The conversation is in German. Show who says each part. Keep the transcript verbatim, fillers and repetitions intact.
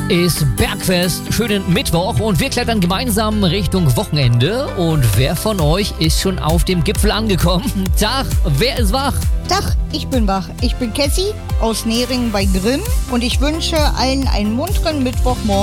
Speaker 1: ist Bergfest, schönen Mittwoch und wir klettern gemeinsam Richtung Wochenende. Und wer von euch ist schon auf dem Gipfel angekommen? Tag, wer ist wach?
Speaker 2: Tag, ich bin wach. Ich bin Cassie aus Neringen bei Grimm und ich wünsche allen einen munteren Mittwochmorgen.